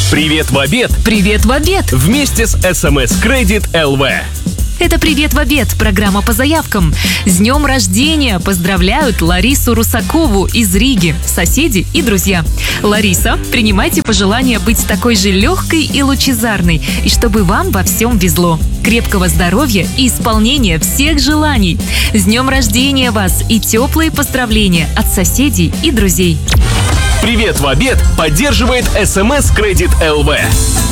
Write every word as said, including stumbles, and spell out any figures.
Привет в обед! Привет в обед! Вместе с эс эм эс Credit эл ви. Это «Привет в обед» – программа по заявкам. С днем рождения поздравляют Ларису Русакову из Риги, соседи и друзья. Лариса, принимайте пожелания быть такой же легкой и лучезарной, и чтобы вам во всем везло. Крепкого здоровья и исполнения всех желаний. С днем рождения вас и теплые поздравления от соседей и друзей. Привет в обед поддерживает эс эм эс Credit эл ви.